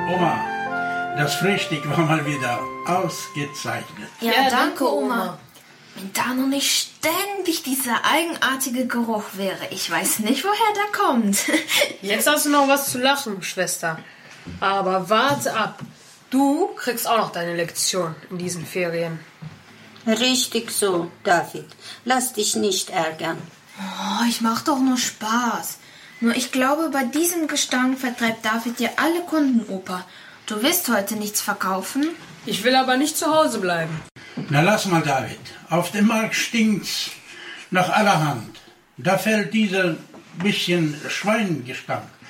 Oma, das Frühstück war mal wieder ausgezeichnet. Ja, danke, Oma. Wenn da noch nicht ständig dieser eigenartige Geruch wäre, ich weiß nicht, woher der kommt. Jetzt hast du noch was zu lachen, Schwester. Aber warte ab. Du kriegst auch noch deine Lektion in diesen Ferien. Richtig so, David. Lass dich nicht ärgern. Oh, ich mach doch nur Spaß. Nur ich glaube, bei diesem Gestank vertreibt David dir alle Kunden, Opa. Du willst heute nichts verkaufen? Ich will aber nicht zu Hause bleiben. Na lass mal, David. Auf dem Markt stinkt's nach allerhand. Da fällt dieser bisschen Schweingestank.